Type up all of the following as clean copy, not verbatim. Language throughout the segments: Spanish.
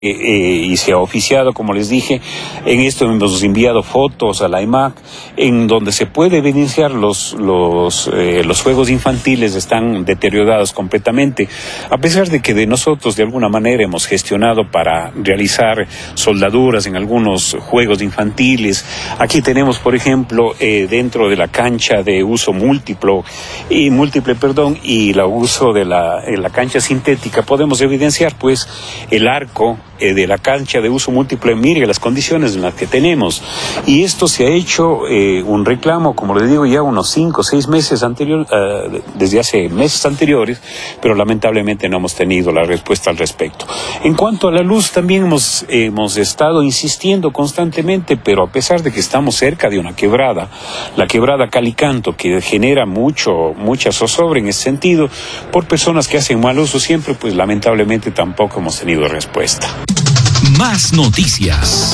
y se ha oficiado, como les dije. En esto hemos enviado fotos a la EMAC, en donde se puede evidenciar los juegos infantiles están deteriorados completamente, a pesar de que de nosotros de alguna manera hemos gestionado para realizar soldaduras en algunos juegos infantiles. Aquí tenemos, por ejemplo, dentro de la cancha de uso múltiple y la uso de la cancha sintética, podemos evidenciar pues el arco de la cancha de uso múltiple. Mire las condiciones en las que tenemos, y esto se ha hecho un reclamo, como le digo, ya unos 5 o 6 meses desde hace meses anteriores, pero lamentablemente no hemos tenido la respuesta al respecto. En cuanto a la luz, también hemos estado insistiendo constantemente, pero a pesar de que estamos cerca de una quebrada, la quebrada Calicanto, que genera mucha zozobra en ese sentido, por personas que hacen mal uso siempre, pues lamentablemente tampoco hemos tenido respuesta. Más noticias.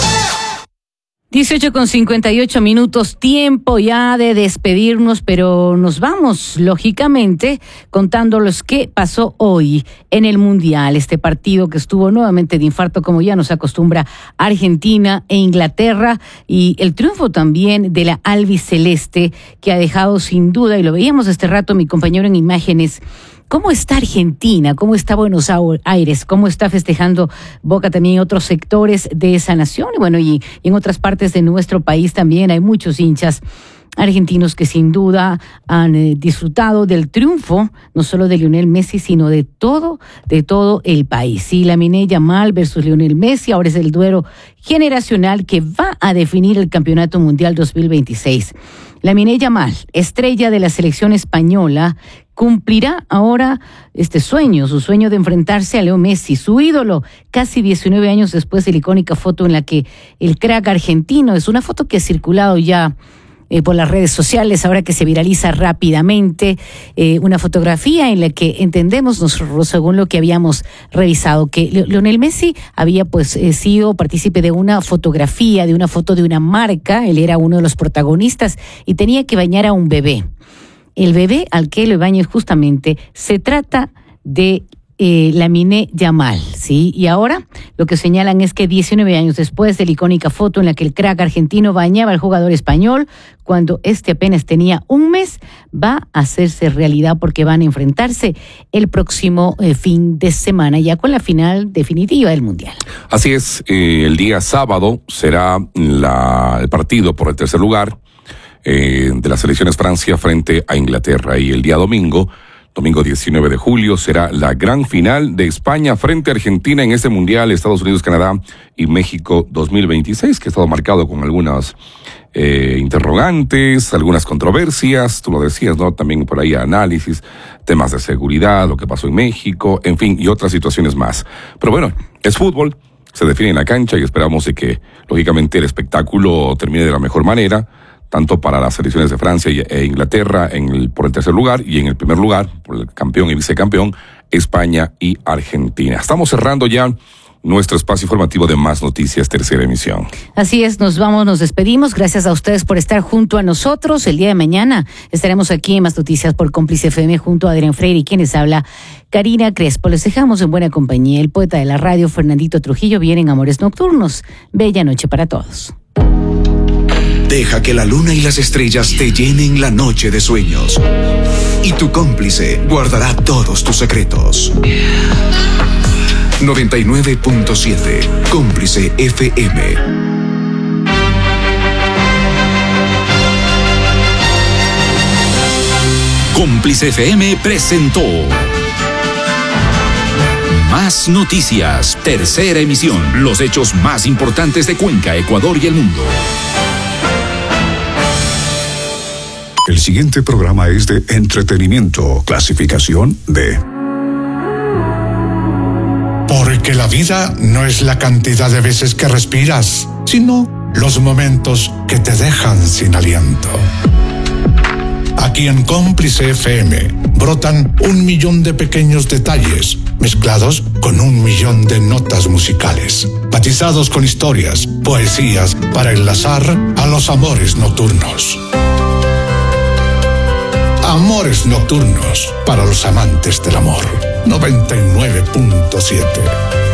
18:58, tiempo ya de despedirnos, pero nos vamos, lógicamente, contándoles qué pasó hoy en el Mundial, este partido que estuvo nuevamente de infarto, como ya nos acostumbra Argentina e Inglaterra, y el triunfo también de la albiceleste, que ha dejado sin duda, y lo veíamos este rato mi compañero en imágenes, ¿cómo está Argentina? ¿Cómo está Buenos Aires? ¿Cómo está festejando Boca también en otros sectores de esa nación? Y bueno, y en otras partes de nuestro país también hay muchos hinchas argentinos que sin duda han disfrutado del triunfo, no solo de Lionel Messi, sino de todo el país. Sí, Lamine Yamal versus Lionel Messi, ahora es el duelo generacional que va a definir el Campeonato Mundial 2026. Lamine Yamal, estrella de la selección española, cumplirá ahora su sueño de enfrentarse a Leo Messi, su ídolo, casi 19 años después de la icónica foto en la que el crack argentino, es una foto que ha circulado ya por las redes sociales, ahora que se viraliza rápidamente, una fotografía en la que entendemos nosotros, según lo que habíamos revisado, que Lionel Messi había sido partícipe de una fotografía, de una foto de una marca, él era uno de los protagonistas y tenía que bañar a un bebé. El bebé al que le baña justamente se trata de Lamine Yamal, ¿sí? Y ahora lo que señalan es que 19 años después de la icónica foto en la que el crack argentino bañaba al jugador español, cuando apenas tenía un mes, va a hacerse realidad porque van a enfrentarse el próximo fin de semana, ya con la final definitiva del Mundial. Así es, el día sábado será el partido por el tercer lugar de las selecciones Francia frente a Inglaterra, y el día domingo 19 de julio, será la gran final de España frente a Argentina en este Mundial, Estados Unidos, Canadá y México 2026, que ha estado marcado con algunas interrogantes, algunas controversias, tú lo decías, ¿no? También por ahí análisis, temas de seguridad, lo que pasó en México, en fin, y otras situaciones más. Pero bueno, es fútbol, se define en la cancha y esperamos de que, lógicamente, el espectáculo termine de la mejor manera, tanto para las selecciones de Francia e Inglaterra por el tercer lugar, y en el primer lugar, por el campeón y vicecampeón, España y Argentina. Estamos cerrando ya nuestro espacio informativo de Más Noticias, tercera emisión. Así es, nos vamos, nos despedimos. Gracias a ustedes por estar junto a nosotros. El día de mañana estaremos aquí en Más Noticias por Cómplice FM junto a Adrián Freire y quienes habla, Karina Crespo. Les dejamos en buena compañía. El poeta de la radio, Fernandito Trujillo, viene en Amores Nocturnos. Bella noche para todos. Deja que la luna y las estrellas te llenen la noche de sueños. Y tu cómplice guardará todos tus secretos. 99.7 Cómplice FM. Cómplice FM presentó Más Noticias, tercera emisión. Los hechos más importantes de Cuenca, Ecuador y el mundo. El siguiente programa es de entretenimiento, clasificación D. Porque la vida no es la cantidad de veces que respiras, sino los momentos que te dejan sin aliento. Aquí en Cómplice FM brotan 1.000.000 de pequeños detalles mezclados con 1.000.000 de notas musicales, batizados con historias, poesías para enlazar a los amores nocturnos. Amores Nocturnos para los amantes del amor. 99.7